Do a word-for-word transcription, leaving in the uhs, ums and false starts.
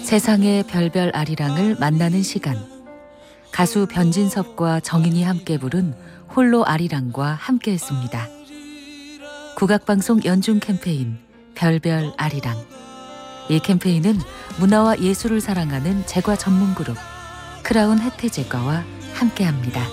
세상의 별별 아리랑을 만나는 시간. 가수 변진섭과 정인이 함께 부른 홀로 아리랑과 함께했습니다. 국악방송 연중 캠페인 별별 아리랑. 이 캠페인은 문화와 예술을 사랑하는 제과 전문그룹 크라운 혜태제과와 함께합니다.